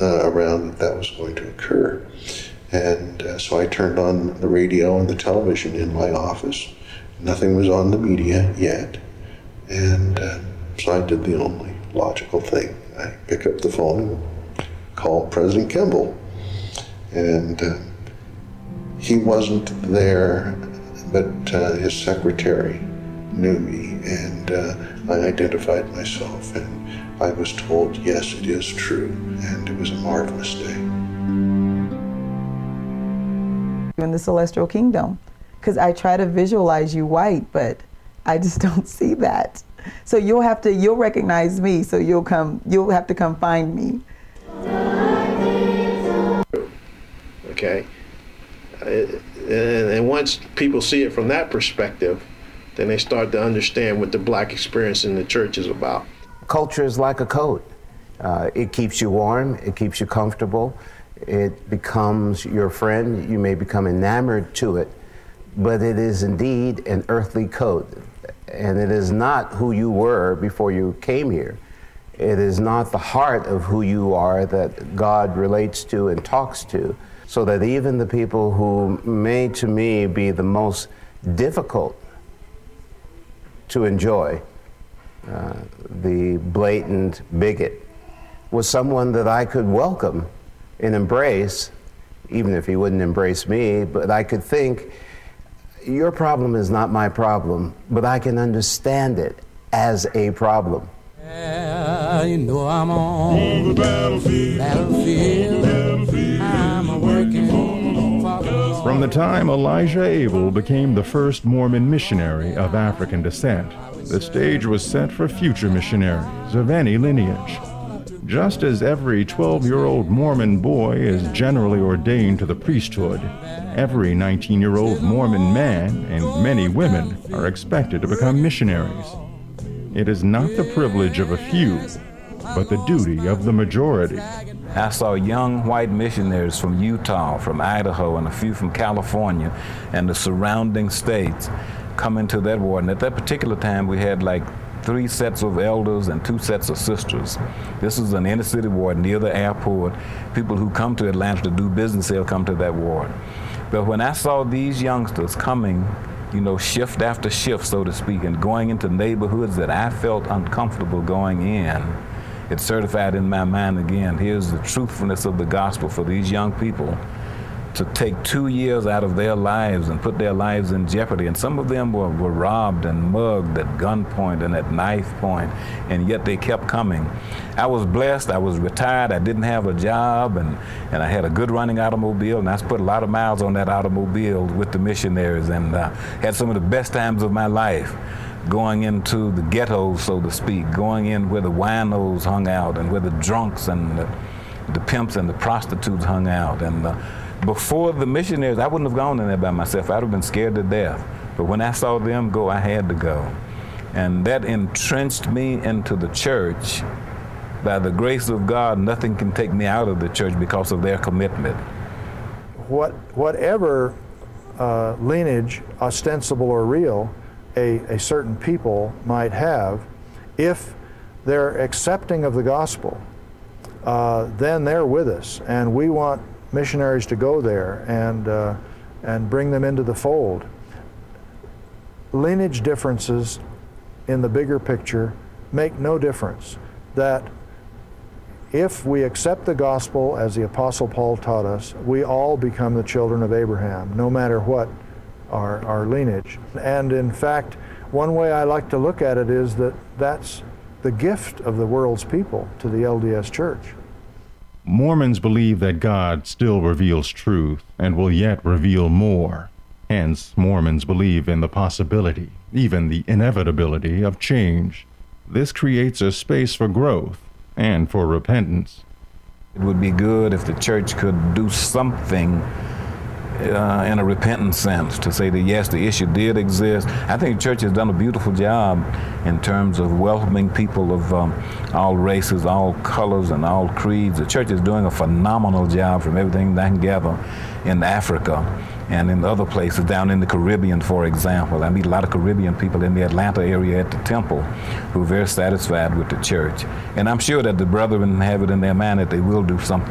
around that was going to occur. And so I turned on the radio and the television in my office. Nothing was on the media yet. And so I did the only logical thing. I picked up the phone and called President Kimball. And he wasn't there, but his secretary knew me, and I identified myself, and I was told, yes, it is true, and it was a marvelous day. In the celestial kingdom, because I try to visualize you white, but I just don't see that. So you'll recognize me, so you'll have to come find me. Okay, and once people see it from that perspective, then they start to understand what the black experience in the church is about. Culture is like a coat. It keeps you warm, it keeps you comfortable, it becomes your friend, you may become enamored to it, but it is indeed an earthly coat, and it is not who you were before you came here. It is not the heart of who you are that God relates to and talks to, so that even the people who may to me be the most difficult to enjoy, the blatant bigot, was someone that I could welcome and embrace, even if he wouldn't embrace me, but I could think, your problem is not my problem, but I can understand it as a problem. You know I'm on the battlefield. I'm working. From the time Elijah Abel became the first Mormon missionary of African descent, the stage was set for future missionaries of any lineage. Just as every 12-year-old Mormon boy is generally ordained to the priesthood, every 19-year-old Mormon man and many women are expected to become missionaries. It is not the privilege of a few, but the duty of the majority. I saw young white missionaries from Utah, from Idaho, and a few from California and the surrounding states come into that ward. And at that particular time, we had like 3 sets of elders and 2 sets of sisters. This is an inner city ward near the airport. People who come to Atlanta to do business, they'll come to that ward. But when I saw these youngsters coming, you know, shift after shift, so to speak, and going into neighborhoods that I felt uncomfortable going in, it certified in my mind again, here's the truthfulness of the gospel for these young people to take 2 years out of their lives and put their lives in jeopardy. And some of them were robbed and mugged at gunpoint and at knife point, and yet they kept coming. I was blessed, I was retired, I didn't have a job, and I had a good running automobile, and I put a lot of miles on that automobile with the missionaries, and had some of the best times of my life going into the ghettos, so to speak, going in where the winos hung out and where the drunks and the pimps and the prostitutes hung out. And before the missionaries, I wouldn't have gone in there by myself. I'd have been scared to death. But when I saw them go, I had to go. And that entrenched me into the church. By the grace of God, nothing can take me out of the church because of their commitment. Whatever lineage, ostensible or real, a certain people might have, if they're accepting of the gospel, then they're with us. And we want missionaries to go there and bring them into the fold. Lineage differences in the bigger picture make no difference. That if we accept the gospel as the Apostle Paul taught us, we all become the children of Abraham, no matter what our lineage. And in fact, one way I like to look at it is that that's the gift of the world's people to the LDS Church. Mormons believe that God still reveals truth and will yet reveal more. Hence, Mormons believe in the possibility, even the inevitability, of change. This creates a space for growth and for repentance. It would be good if the church could do something in a repentant sense to say that yes, the issue did exist. I think the church has done a beautiful job in terms of welcoming people of all races, all colors, and all creeds. The church is doing a phenomenal job from everything that I can gather in Africa and in other places, down in the Caribbean, for example. I meet a lot of Caribbean people in the Atlanta area at the temple who are very satisfied with the church. And I'm sure that the brethren have it in their mind that they will do something